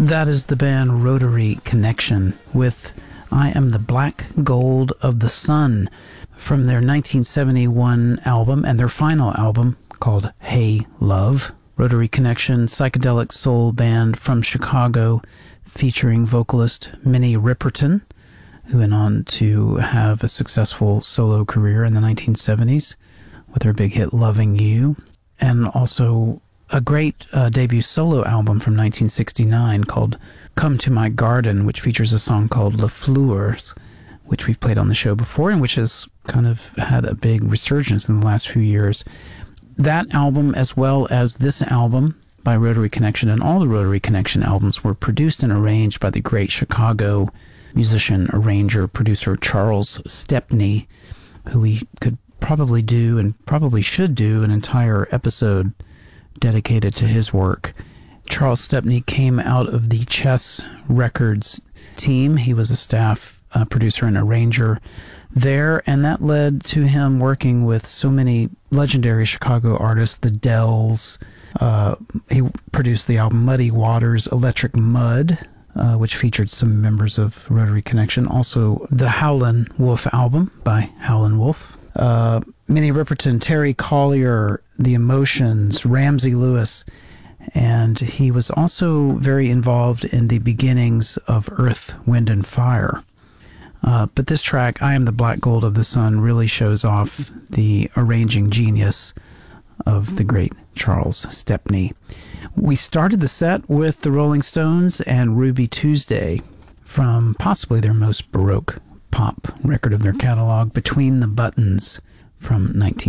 That is the band Rotary Connection with I Am the Black Gold of the Sun from their 1971 album and their final album called Hey Love. Rotary Connection, psychedelic soul band from Chicago featuring vocalist Minnie Riperton, who went on to have a successful solo career in the 1970s with her big hit Loving You, and also a great debut solo album from 1969 called Come to My Garden, which features a song called Le Fleurs, which we've played on the show before and which has kind of had a big resurgence in the last few years. That album, as well as this album by Rotary Connection, and all the Rotary Connection albums, were produced and arranged by the great Chicago musician, arranger, producer Charles Stepney, who we could probably do and probably should do an entire episode dedicated to his work. Charles Stepney came out of the Chess Records team. He was a staff producer and arranger there, and that led to him working with so many legendary Chicago artists, the Dells. He produced the album Muddy Waters, Electric Mud, which featured some members of Rotary Connection. Also, the Howlin' Wolf album by Howlin' Wolf. Minnie Riperton, Terry Collier, The Emotions, Ramsey Lewis, and he was also very involved in the beginnings of Earth, Wind, and Fire. But this track, I Am the Black Gold of the Sun, really shows off the arranging genius of the great Charles Stepney. We started the set with the Rolling Stones and Ruby Tuesday from possibly their most Baroque pop record of their catalog, Between the Buttons, from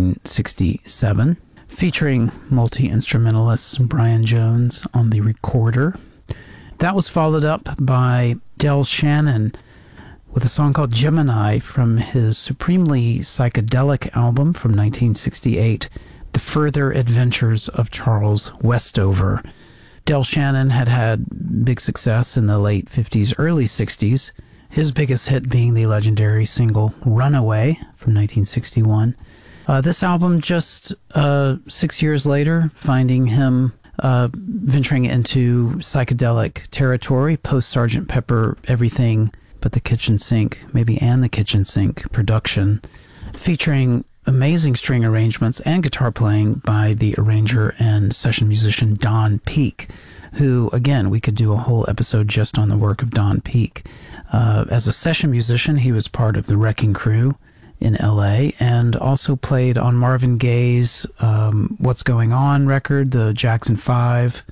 1967, featuring multi-instrumentalist Brian Jones on the recorder. That was followed up by Del Shannon with a song called Gemini from his supremely psychedelic album from 1968, The Further Adventures of Charles Westover. Del Shannon had had big success in the late 50s, early 60s, his biggest hit being the legendary single Runaway from 1961. This album just 6 years later, finding him venturing into psychedelic territory, post-Sgt. Pepper, everything but the kitchen sink, maybe and the kitchen sink production, featuring amazing string arrangements and guitar playing by the arranger and session musician Don Peake, who, again, we could do a whole episode just on the work of Don Peake. As a session musician, he was part of the Wrecking Crew in L.A. and also played on Marvin Gaye's What's Going On record, the Jackson 5,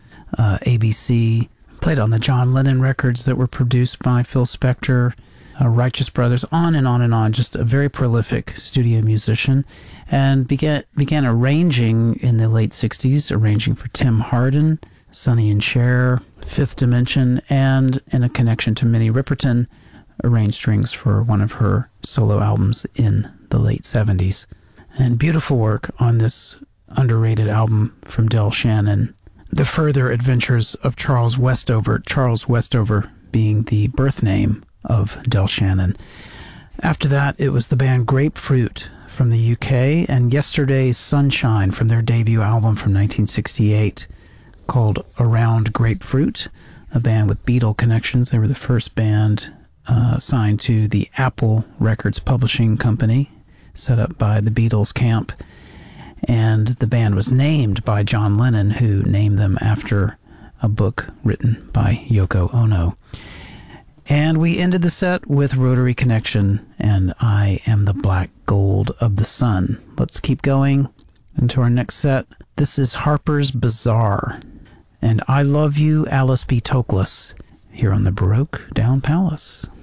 ABC, played on the John Lennon records that were produced by Phil Spector, Righteous Brothers, on and on and on. Just a very prolific studio musician, and began arranging in the late 60s, arranging for Tim Hardin, Sonny and Cher, Fifth Dimension, and in a connection to Minnie Riperton, arranged strings for one of her solo albums in the late 70s. And beautiful work on this underrated album from Del Shannon, The Further Adventures of Charles Westover, Charles Westover being the birth name of Del Shannon. After that, it was the band Grapefruit from the UK and Yesterday's Sunshine from their debut album from 1968 called Around Grapefruit, a band with Beatle connections. They were the first band signed to the Apple Records publishing company, set up by the Beatles camp. And the band was named by John Lennon, who named them after a book written by Yoko Ono. And we ended the set with Rotary Connection and I Am the Black Gold of the Sun. Let's keep going into our next set. This is Harper's Bazaar and I Love You, Alice B. Toklas, here on the Baroque Down Palace.